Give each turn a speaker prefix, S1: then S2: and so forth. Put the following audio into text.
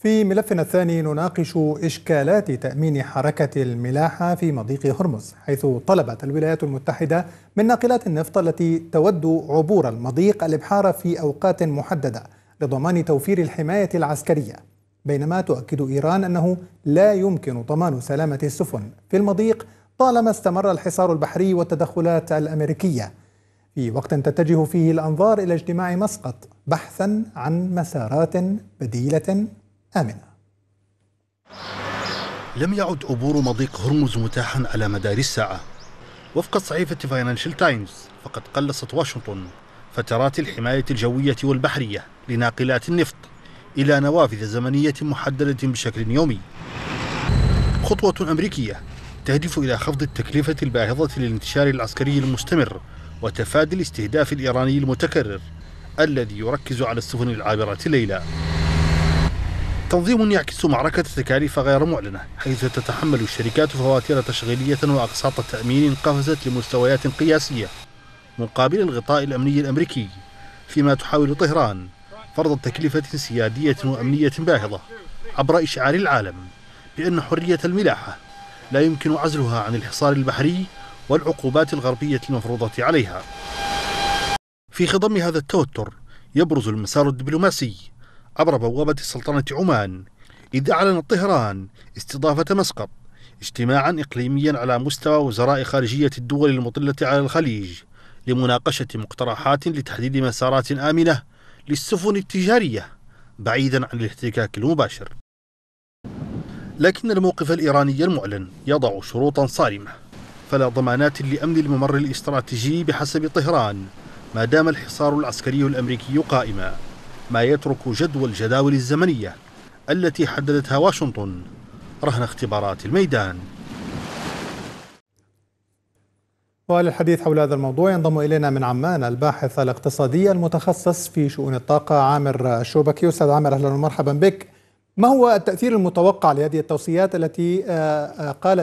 S1: في ملفنا الثاني نناقش إشكالات تأمين حركة الملاحة في مضيق هرمز، حيث طلبت الولايات المتحدة من ناقلات النفط التي تود عبور المضيق الإبحار في أوقات محددة لضمان توفير الحماية العسكرية، بينما تؤكد إيران أنه لا يمكن ضمان سلامة السفن في المضيق طالما استمر الحصار البحري والتدخلات الأمريكية، في وقت تتجه فيه الأنظار إلى اجتماع مسقط بحثا عن مسارات بديلة آمنة.
S2: لم يعد عبور مضيق هرمز متاحا على مدار الساعة. وفق صحيفة فاينانشال تايمز، فقد قلصت واشنطن فترات الحماية الجوية والبحرية لناقلات النفط إلى نوافذ زمنية محددة بشكل يومي. خطوة أمريكية تهدف إلى خفض التكلفة الباهظة للانتشار العسكري المستمر وتفادي الاستهداف الإيراني المتكرر الذي يركز على السفن العابرة ليلا. تنظيم يعكس معركة تكاليف غير معلنة، حيث تتحمل الشركات فواتير تشغيلية وأقساط تأمين قفزت لمستويات قياسية مقابل الغطاء الأمني الأمريكي، فيما تحاول طهران فرض تكلفة سيادية وأمنية باهظة عبر إشعار العالم بأن حرية الملاحة لا يمكن عزلها عن الحصار البحري والعقوبات الغربية المفروضة عليها. في خضم هذا التوتر يبرز المسار الدبلوماسي عبر بوابة سلطنة عمان، إذ أعلنت طهران استضافة مسقط اجتماعا إقليميا على مستوى وزراء خارجية الدول المطلة على الخليج لمناقشة مقترحات لتحديد مسارات آمنة للسفن التجارية بعيدا عن الاحتكاك المباشر. لكن الموقف الإيراني المعلن يضع شروطا صارمة، فلا ضمانات لأمن الممر الاستراتيجي بحسب طهران ما دام الحصار العسكري الأمريكي قائما، ما يترك جدول الجداول الزمنية التي حددتها واشنطن رهن اختبارات الميدان.
S1: وللحديث حول هذا الموضوع ينضم إلينا من عمان الباحث الاقتصادي المتخصص في شؤون الطاقة عامر الشوبكي. أستاذ عامر، أهلا ومرحبا بك. ما هو التأثير المتوقع لهذه التوصيات التي قالت